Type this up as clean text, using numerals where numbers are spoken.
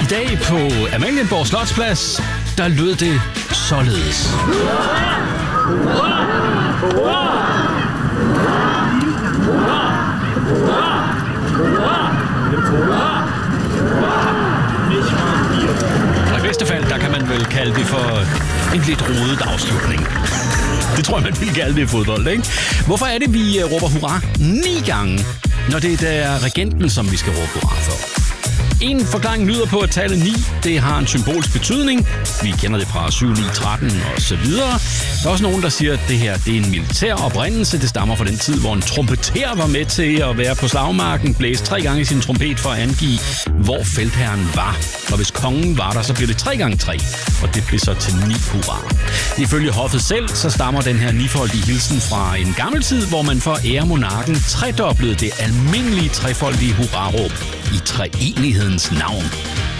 dag på Amalienborg Slotsplads, der lød det således. Og i bedste fald, der kan man vel kalde det for en lidt rodet afslutning. Det tror jeg, man vil kalde det i fodbold, ikke? Hvorfor er det, vi råber hurra 9 gange, når det er regenten, som vi skal råbe hurra for? En forklaring lyder på, at tallet 9, det har en symbolsk betydning. Vi kender det fra 7, 9, 13 og så videre. Der er også nogen, der siger, at det her det er en militær oprindelse. Det stammer fra den tid, hvor en trompeter var med til at være på slagmarken, blæse 3 gange i sin trompet for at angive, hvor feltherren var. Og hvis kongen var der, så blev det 3 gange 3, og det blev så til 9 hurra. Ifølge hoffet selv, så stammer den her nifoldige hilsen fra en gammel tid, hvor man for at ære monarken tredoblede det almindelige trefoldige hurraråb i treenighedens navn.